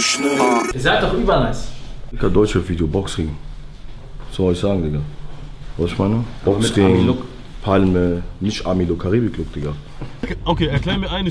schnell. Ihr seid doch übernice. Digga, Deutschrap-Video, Boxring. Was soll ich sagen, Digga? Was ich meine? Boxring, Palme, nicht Army-Look, Karibik-Look, Digga. Okay, erklär mir eine